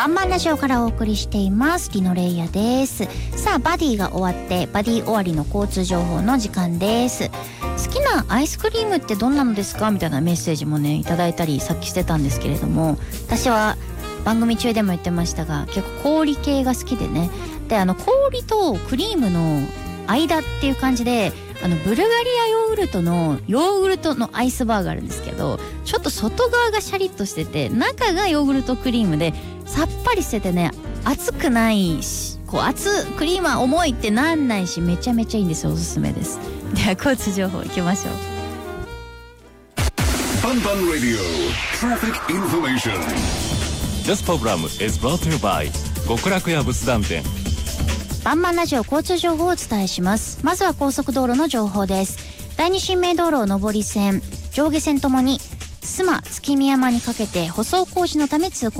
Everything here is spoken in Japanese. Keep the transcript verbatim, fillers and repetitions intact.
バンバンラジオからお送りしていますリノレイヤです。さあバディが終わってバディ終わりの交通情報の時間です。好きなアイスクリームってどんなのですかみたいなメッセージもねいただいたりさっきしてたんですけれども、私は番組中でも言ってましたが結構氷系が好きでね、であの氷とクリームの間っていう感じであのブルガリアヨーグルトのヨーグルトのアイスバーがあるんですけど、ちょっと外側がシャリッとしてて中がヨーグルトクリームでさっぱりしててね、熱くないし、こう熱クリームは重いってなんないしめちゃめちゃいいんですよ。おすすめです。では交通情報いきましょう。 バンバンラディオ Traffic Information。 This program is brought to you by 極楽屋仏壇店。 バンバンラジオ交通情報をお伝えします。まずは高速道路の情報です。第二新名道路上り線上下線ともに須磨月見山にかけて舗装工事のため通行